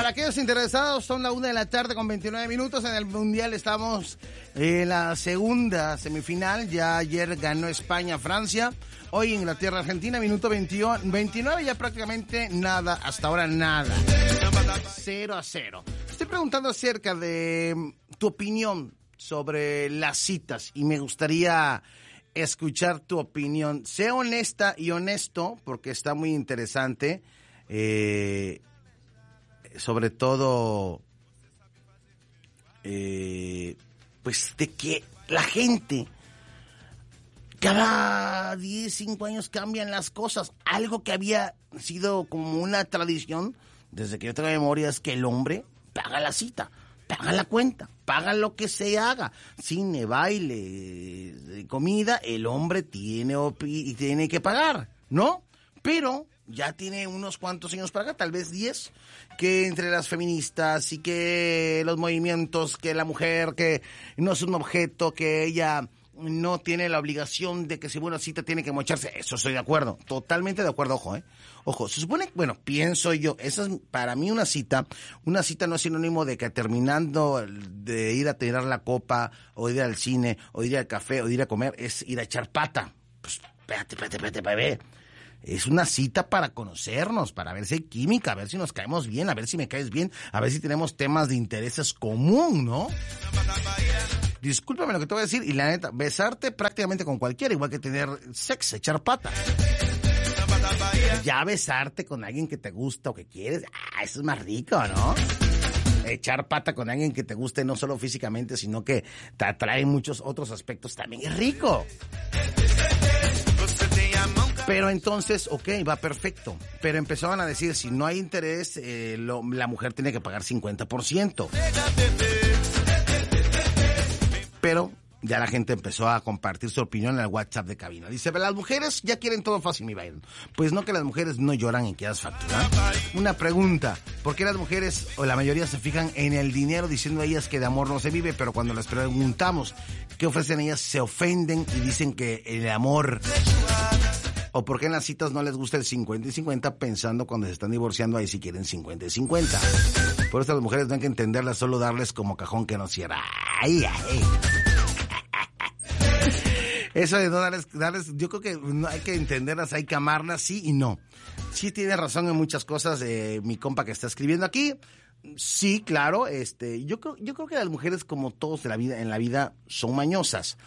Para aquellos interesados, son la 1:00 con 29 minutos. En el Mundial estamos en la segunda semifinal. Ya ayer ganó España, Francia. Hoy Inglaterra, Argentina, minuto 29, ya prácticamente nada, hasta ahora nada. 0-0. Estoy preguntando acerca de tu opinión sobre las citas y me gustaría escuchar tu opinión. Sé honesta y honesto porque está muy interesante. Sobre todo, pues de que la gente cada 10, 5 años cambian las cosas. Algo que había sido como una tradición desde que yo tengo memoria es que el hombre paga la cita, paga la cuenta, paga lo que se haga, cine, baile, comida, el hombre tiene que pagar, ¿no? Pero ya tiene unos cuantos años para acá, tal vez 10, que entre las feministas y que los movimientos, que la mujer, que no es un objeto, que ella no tiene la obligación de que si va a una cita tiene que mocharse. Eso estoy de acuerdo, totalmente de acuerdo, ojo, Ojo, se supone, bueno, pienso yo, esa es para mí una cita no es sinónimo de que terminando de ir a tirar la copa, o ir al cine, o ir al café, o ir a comer, es ir a echar pata. Pues, espérate, bebé. Es una cita para conocernos, para ver si hay química, a ver si nos caemos bien, a ver si me caes bien, a ver si tenemos temas de intereses común, ¿no? Discúlpame lo que te voy a decir, y la neta, besarte prácticamente con cualquiera, igual que tener sexo, echar pata. Ya besarte con alguien que te gusta o que quieres, eso es más rico, ¿no? Echar pata con alguien que te guste no solo físicamente, sino que te atrae muchos otros aspectos, también es rico. Pero entonces, va perfecto. Pero empezaban a decir, si no hay interés, la mujer tiene que pagar 50%. Pero ya la gente empezó a compartir su opinión en el WhatsApp de cabina. Dice, las mujeres ya quieren todo fácil, mi baile. Pues no, que las mujeres no lloran en quieras facturar. Una pregunta, ¿por qué las mujeres o la mayoría se fijan en el dinero diciendo ellas que de amor no se vive? Pero cuando les preguntamos qué ofrecen ellas, se ofenden y dicen que el amor... ¿O por qué en las citas no les gusta el 50 y 50 pensando cuando se están divorciando ahí si quieren 50 y 50? Por eso las mujeres no hay que entenderlas, solo darles como cajón que no cierra. ¡Ay! Eso de no darles, yo creo que no hay que entenderlas, hay que amarlas, sí y no. Sí tiene razón en muchas cosas, mi compa que está escribiendo aquí. Sí, claro, yo creo que las mujeres, como todos en la vida son mañosas.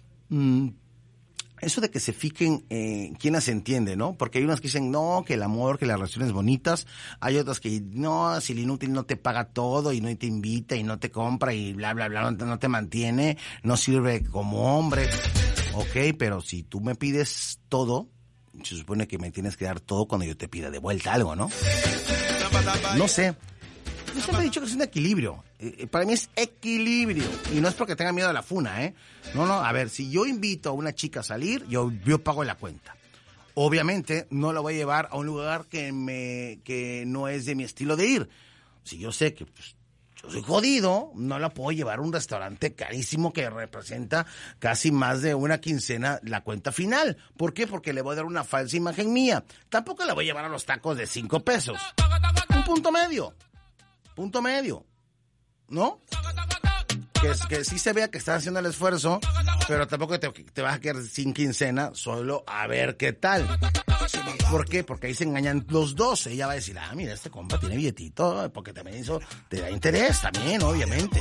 Eso de que se fijen, ¿quién las entiende, no? Porque hay unas que dicen, no, que el amor, que las relaciones bonitas. Hay otras que, no, si el inútil no te paga todo y no te invita y no te compra y bla, bla, bla, no te mantiene, no sirve como hombre. Ok, pero si tú me pides todo, se supone que me tienes que dar todo cuando yo te pida de vuelta algo, ¿no? No sé. Yo siempre he dicho que es un equilibrio. Para mí es equilibrio. Y no es porque tenga miedo a la funa, No, a ver, si yo invito a una chica a salir, yo pago la cuenta. Obviamente, no la voy a llevar a un lugar que no es de mi estilo de ir. Si yo sé que, yo soy jodido, no la puedo llevar a un restaurante carísimo que representa casi más de una quincena la cuenta final. ¿Por qué? Porque le voy a dar una falsa imagen mía. Tampoco la voy a llevar a los tacos de 5 pesos. Un punto medio, ¿no? Que sí se vea que estás haciendo el esfuerzo, pero tampoco te vas a quedar sin quincena, solo a ver qué tal. ¿Por qué? Porque ahí se engañan los dos. Ella va a decir, mira, este compa tiene billetito, porque también eso te da interés también, obviamente.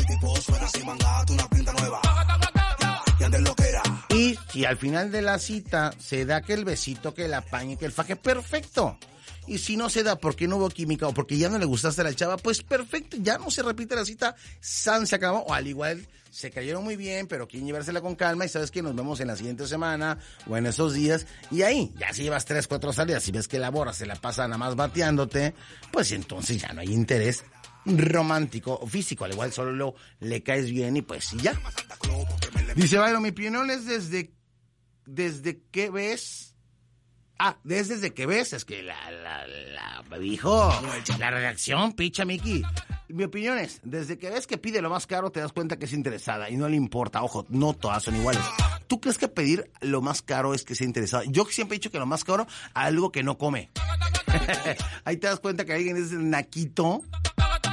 Y si al final de la cita se da que el besito, que el apañe, que el faje, perfecto. Y si no se da porque no hubo química o porque ya no le gustaste a la chava, pues perfecto, ya no se repite la cita, se acabó. O al igual, se cayeron muy bien, pero quieren llevársela con calma y sabes que nos vemos en la siguiente semana o en esos días. Y ahí, ya si llevas 3, 4 salidas, si ves que la borra se la pasa nada más bateándote, pues entonces ya no hay interés romántico o físico. Al igual solo le caes bien y pues ya. Dice Byron, mi opinión es desde que ves... desde que ves, es que dijo la redacción, picha Miki. Mi opinión es, desde que ves que pide lo más caro, te das cuenta que es interesada y no le importa. Ojo, no todas son iguales. ¿Tú crees que pedir lo más caro es que sea interesada? Yo siempre he dicho que lo más caro, algo que no come. Ahí te das cuenta que alguien es naquito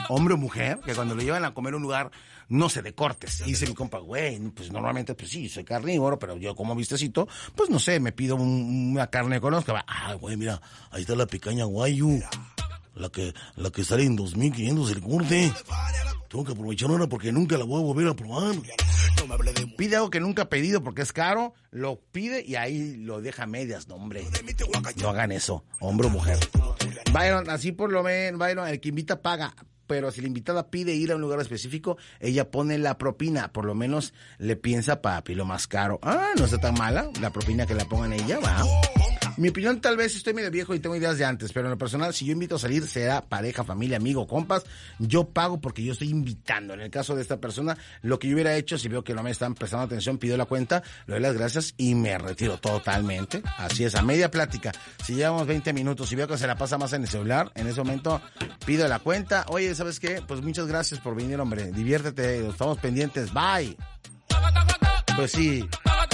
hombre o mujer, que cuando lo llevan a comer a un lugar, no sé, de cortes. Y dice mi compa, güey, pues normalmente, pues sí, soy carnívoro, pero yo como vistecito, pues no sé, me pido una carne con que va, güey, mira, ahí está la picaña guayu, la que sale en 2,500 el corte. Tengo que aprovechar ahora porque nunca la voy a volver a probar. Pide algo que nunca ha pedido porque es caro, lo pide y ahí lo deja a medias. No, hombre, no hagan eso, hombre o mujer. Byron, así por lo menos, Byron, el que invita paga. Pero si la invitada pide ir a un lugar específico, ella pone la propina. Por lo menos le piensa papi, lo más caro. No está tan mala la propina que la pongan ella, va. Mi opinión, tal vez estoy medio viejo y tengo ideas de antes, pero en lo personal, si yo invito a salir, sea pareja, familia, amigo, compas, yo pago porque yo estoy invitando. En el caso de esta persona, lo que yo hubiera hecho, si veo que no me están prestando atención, pido la cuenta, le doy las gracias y me retiro totalmente. Así es, a media plática. Si llevamos 20 minutos y veo que se la pasa más en el celular, en ese momento pido la cuenta. Oye, ¿sabes qué? Pues muchas gracias por venir, hombre. Diviértete, estamos pendientes. Bye. Pues sí.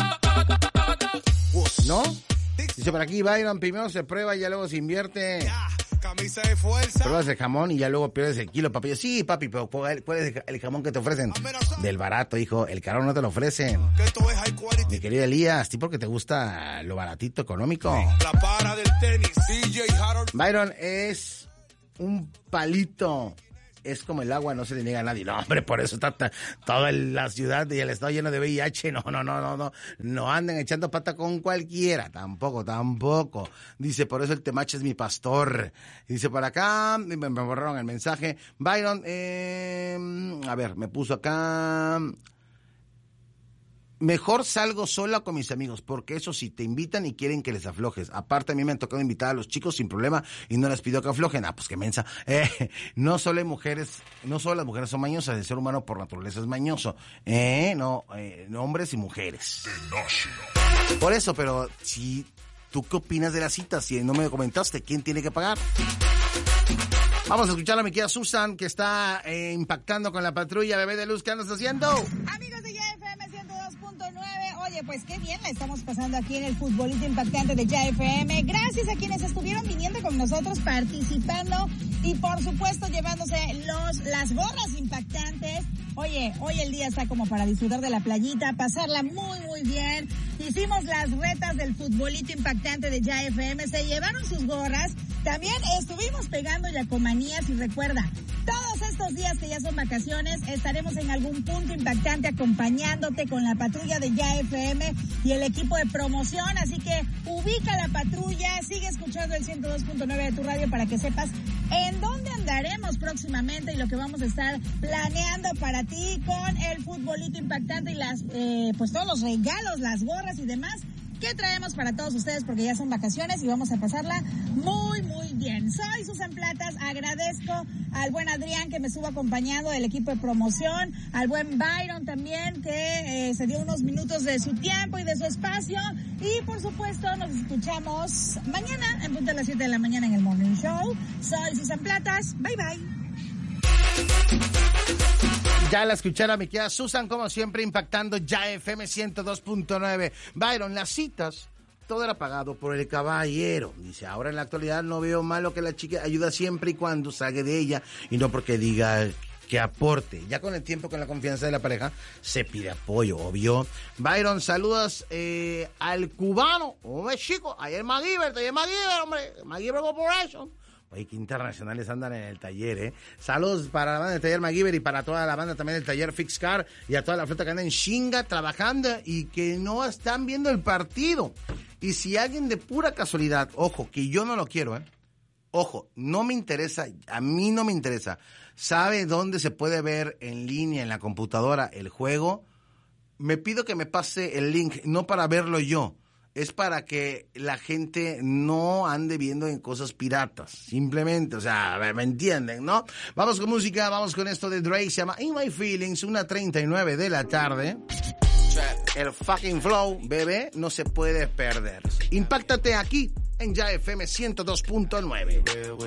¿No? Dice por aquí, Byron, primero se prueba y ya luego se invierte. Camisa de fuerza. Pruebas el jamón y ya luego pierdes el kilo, papi. Sí, papi, pero ¿cuál es el jamón que te ofrecen? Del barato, hijo. El caro no te lo ofrecen. Mi querido Elías, ¿sí porque te gusta lo baratito, económico? La para del tenis, CJ Harold. Byron, es un palito. Es como el agua, no se le niega a nadie. No, hombre, por eso está toda la ciudad y el estado lleno de VIH. No anden echando pata con cualquiera. Tampoco. Dice, por eso el temache es mi pastor. Dice, por acá, me borraron el mensaje. Byron, a ver, me puso acá... Mejor salgo sola con mis amigos, porque eso sí, te invitan y quieren que les aflojes. Aparte, a mí me han tocado invitar a los chicos sin problema y no les pido que aflojen. Pues qué mensa. No solo las mujeres son mañosas, el ser humano por naturaleza es mañoso. No, hombres y mujeres. Por eso, pero si ¿tú qué opinas de las citas? Si no me comentaste, ¿quién tiene que pagar? Vamos a escuchar a mi querida Susan, que está impactando con la patrulla. Bebé de luz, ¿qué andas haciendo? Amigos de YFM 102.9, oye, pues qué bien la estamos pasando aquí en el futbolito impactante de YFM. Gracias a quienes estuvieron viniendo con nosotros, participando y por supuesto llevándose las gorras impactantes. Oye, hoy el día está como para disfrutar de la playita, pasarla muy bien. Hicimos las retas del futbolito impactante de YFM, se llevaron sus gorras. También estuvimos pegando yacomanías y recuerda, todos estos días que ya son vacaciones, estaremos en algún punto impactante acompañándote con la patrulla de YFM y el equipo de promoción. Así que ubica la patrulla, sigue escuchando el 102.9 de tu radio para que sepas en dónde andaremos próximamente y lo que vamos a estar planeando para ti con el futbolito impactante y pues todos los regalos, las gorras y demás que traemos para todos ustedes porque ya son vacaciones y vamos a pasarla muy bien. Soy Susan Platas, agradezco al buen Adrián que me estuvo acompañando del equipo de promoción, al buen Byron también que se dio unos minutos de su tiempo y de su espacio y por supuesto nos escuchamos mañana en punto de las 7 de la mañana en el Morning Show. Soy Susan Platas, bye. Ya la escucharon, mi querida Susan, como siempre, impactando YFM 102.9. Byron, las citas, todo era pagado por el caballero. Dice, ahora en la actualidad no veo malo que la chica ayuda siempre y cuando salga de ella y no porque diga que aporte. Ya con el tiempo, con la confianza de la pareja, se pide apoyo, obvio. Byron, saludos al cubano. Hombre, chico, ayer MacGyver, hombre. MacGyver Corporation. Oye, qué internacionales andan en el taller, Saludos para la banda del taller MacGyver y para toda la banda también del taller Fix Car y a toda la flota que anda en chinga trabajando y que no están viendo el partido. Y si alguien de pura casualidad, ojo, que yo no lo quiero, ojo, no me interesa, a mí no me interesa, sabe dónde se puede ver en línea en la computadora el juego, me pido que me pase el link, no para verlo yo. Es para que la gente no ande viendo en cosas piratas, simplemente, o sea, ¿me entienden, no? Vamos con música, vamos con esto de Drake, se llama In My Feelings, 1:39 de la tarde. El fucking flow, bebé, no se puede perder. Impáctate aquí en YFM 102.9.